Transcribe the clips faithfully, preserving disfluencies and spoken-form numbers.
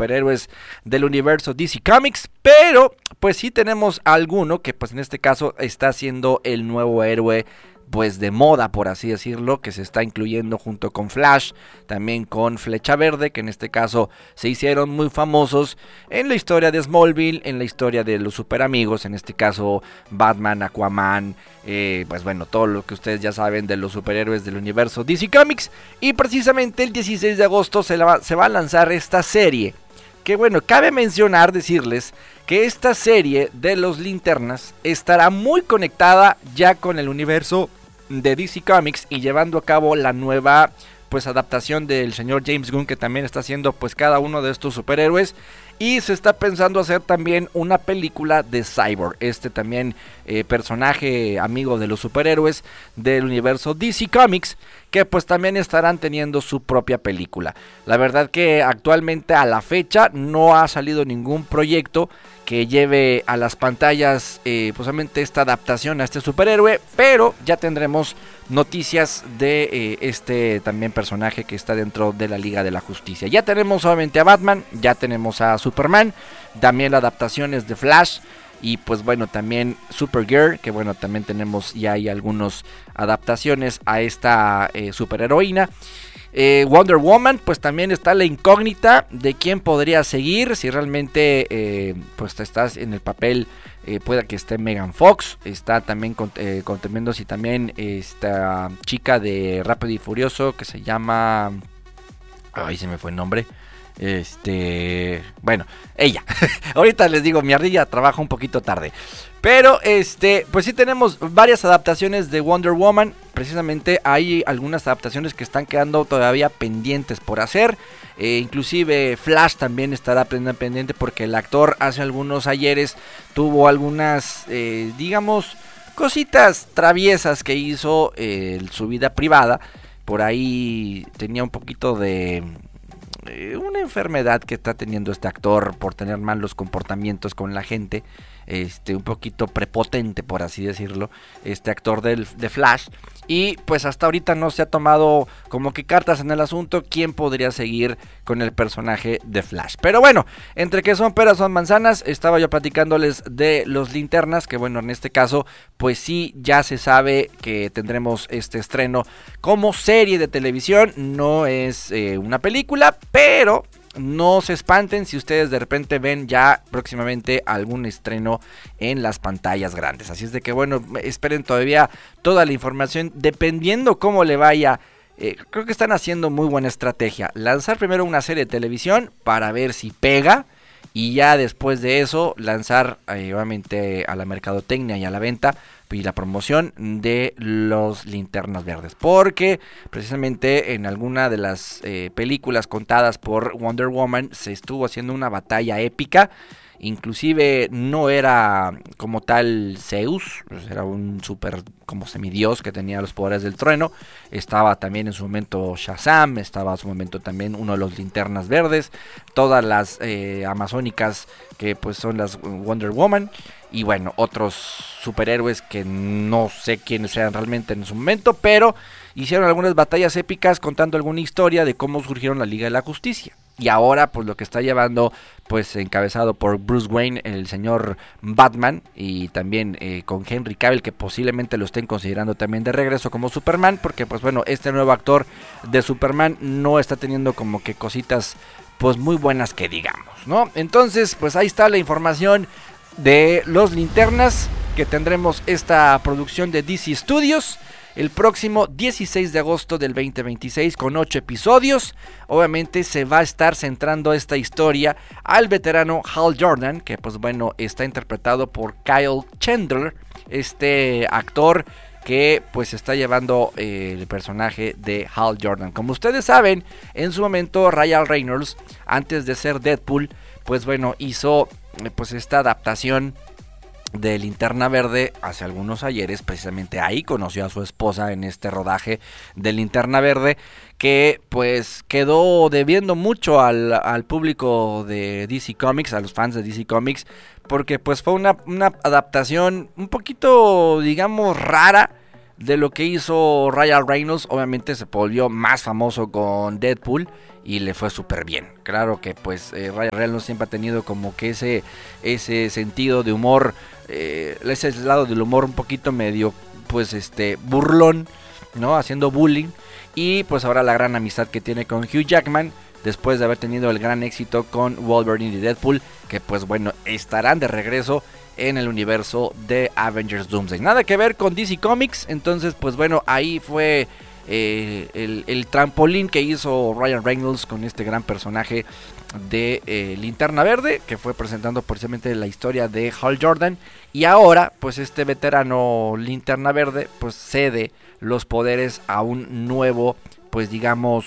superhéroes del universo D C Comics, pero pues sí tenemos alguno que pues en este caso está siendo el nuevo héroe pues de moda, por así decirlo, que se está incluyendo junto con Flash, también con Flecha Verde, que en este caso se hicieron muy famosos en la historia de Smallville, en la historia de los super amigos, en este caso Batman, Aquaman, eh, pues bueno, todo lo que ustedes ya saben de los superhéroes del universo D C Comics. Y precisamente el dieciséis de agosto se, la, se va a lanzar esta serie, que bueno, cabe mencionar, decirles que esta serie de los Linternas estará muy conectada ya con el universo de D C Comics y llevando a cabo la nueva pues adaptación del señor James Gunn, que también está haciendo pues cada uno de estos superhéroes. Y se está pensando hacer también una película de Cyborg, este también eh, personaje amigo de los superhéroes del universo D C Comics, que pues también estarán teniendo su propia película. La verdad que actualmente a la fecha no ha salido ningún proyecto que lleve a las pantallas eh, posiblemente esta adaptación a este superhéroe, pero ya tendremos noticias de eh, este también personaje que está dentro de la Liga de la Justicia. Ya tenemos obviamente a Batman, ya tenemos a Superman, también adaptaciones de Flash y pues bueno también Supergirl, que bueno también tenemos ya hay algunas adaptaciones a esta eh, superheroína. Eh, Wonder Woman, pues también está la incógnita de quién podría seguir, si realmente eh, pues estás en el papel, eh, pueda que esté Megan Fox, está también eh, contemplando si también esta chica de Rápido y Furioso que se llama, ay se me fue el nombre, este, bueno, ella, ahorita les digo, mi ardilla trabaja un poquito tarde. Pero este, pues sí tenemos varias adaptaciones de Wonder Woman. Precisamente hay algunas adaptaciones que están quedando todavía pendientes por hacer. Eh, inclusive Flash también estará pendiente porque el actor hace algunos ayeres tuvo algunas, eh, digamos, cositas traviesas que hizo eh, en su vida privada. Por ahí tenía un poquito de eh, una enfermedad que está teniendo este actor por tener malos comportamientos con la gente. Este, un poquito prepotente, por así decirlo, este actor del, de Flash. Y pues hasta ahorita no se ha tomado como que cartas en el asunto quién podría seguir con el personaje de Flash. Pero bueno, entre que son peras son manzanas, estaba yo platicándoles de los Linternas, que bueno, en este caso pues sí ya se sabe que tendremos este estreno como serie de televisión. No es eh, una película, pero no se espanten si ustedes de repente ven ya próximamente algún estreno en las pantallas grandes. Así es de que bueno, esperen todavía toda la información dependiendo cómo le vaya. Eh, creo que están haciendo muy buena estrategia. Lanzar primero una serie de televisión para ver si pega. Y ya después de eso lanzar eh, obviamente a la mercadotecnia y a la venta y la promoción de los Linternas Verdes, porque precisamente en alguna de las eh, películas contadas por Wonder Woman se estuvo haciendo una batalla épica. Inclusive no era como tal Zeus, pues era un super como semidios que tenía los poderes del trueno. Estaba también en su momento Shazam, estaba en su momento también uno de los Linternas Verdes, todas las eh, amazónicas que pues son las Wonder Woman. Y bueno, otros superhéroes que no sé quiénes sean realmente en su momento, pero hicieron algunas batallas épicas contando alguna historia de cómo surgieron la Liga de la Justicia. Y ahora pues lo que está llevando pues encabezado por Bruce Wayne, el señor Batman, y también eh, con Henry Cavill, que posiblemente lo estén considerando también de regreso como Superman, porque pues bueno, este nuevo actor de Superman no está teniendo como que cositas pues muy buenas que digamos, ¿no? Entonces pues ahí está la información de los Linternas, que tendremos esta producción de D C Studios el próximo dieciséis de agosto del veinte veintiséis con ocho episodios. Obviamente se va a estar centrando esta historia al veterano Hal Jordan, que pues bueno está interpretado por Kyle Chandler, este actor que pues está llevando eh, el personaje de Hal Jordan. Como ustedes saben, en su momento Ryan Reynolds, antes de ser Deadpool, pues bueno hizo eh, pues esta adaptación de Linterna Verde hace algunos ayeres. Precisamente ahí conoció a su esposa en este rodaje de Linterna Verde, que pues quedó debiendo mucho al, al público de D C Comics, a los fans de D C Comics, porque pues fue una, una adaptación un poquito digamos rara, de lo que hizo Ryan Reynolds. Obviamente se volvió más famoso con Deadpool y le fue súper bien. Claro que pues eh, Ryan Reynolds siempre ha tenido como que ese, ese sentido de humor, eh, ese lado del humor un poquito medio pues este burlón, ¿no? Haciendo bullying. Y pues ahora la gran amistad que tiene con Hugh Jackman, después de haber tenido el gran éxito con Wolverine y Deadpool, que pues bueno, estarán de regreso en el universo de Avengers Doomsday. Nada que ver con D C Comics, entonces pues bueno, ahí fue eh, el, el trampolín que hizo Ryan Reynolds con este gran personaje de eh, Linterna Verde, que fue presentando precisamente la historia de Hal Jordan. Y ahora pues este veterano Linterna Verde pues cede los poderes a un nuevo, pues digamos,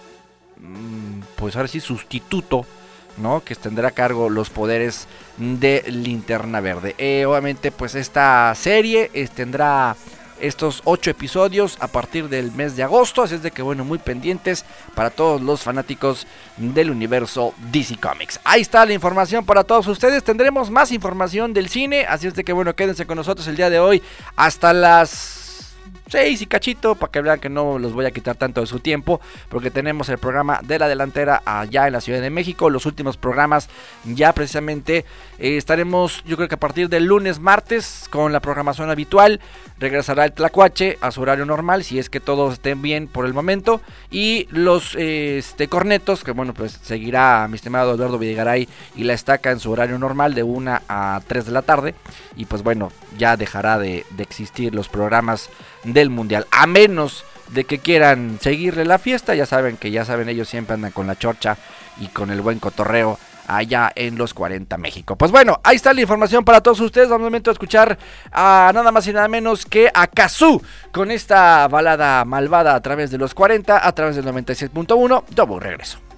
pues ahora sí sustituto, ¿no? Que tendrá a cargo los poderes de Linterna Verde. Eh, obviamente pues esta serie eh, tendrá estos ocho episodios a partir del mes de agosto, así es de que bueno, muy pendientes para todos los fanáticos del universo D C Comics. Ahí está la información para todos ustedes. Tendremos más información del cine, así es de que bueno, quédense con nosotros el día de hoy hasta las seis y cachito, para que vean que no los voy a quitar tanto de su tiempo, porque tenemos el programa de la delantera allá en la Ciudad de México. Los últimos programas ya precisamente eh, estaremos, yo creo que a partir del lunes, martes, con la programación habitual. Regresará el Tlacuache a su horario normal, si es que todos estén bien por el momento. Y los eh, este, cornetos, que bueno, pues seguirá mi estimado Eduardo Videgaray y La Estaca en su horario normal de una a tres de la tarde. Y pues bueno, ya dejará de, de existir los programas del Mundial, a menos de que quieran seguirle la fiesta. Ya saben que ya saben, ellos siempre andan con la chorcha y con el buen cotorreo allá en los cuarenta México. Pues bueno, ahí está la información para todos ustedes. Vamos un momento a escuchar a nada más y nada menos que a Kazoo con esta balada malvada a través de los cuarenta, a través del noventa y seis punto uno. Yo voy, regreso.